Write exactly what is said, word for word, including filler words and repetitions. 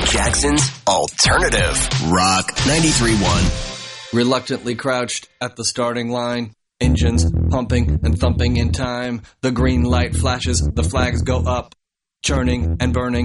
Jackson's Alternative Rock ninety-three point one. Reluctantly crouched at the starting line, engines pumping and thumping in time. The green light flashes, the flags go up, churning and burning.